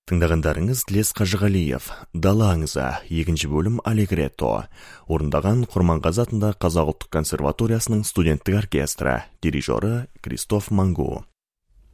Тыңдағандарыңыз Тлес Қажығалиев, Дала аңызы, 2 бөлім Алегретто. Орындаған Құрманғазы атындағы Қазақ ұлттық консерваториясының студенттік оркестрі, дирижері Кристоф Мангу.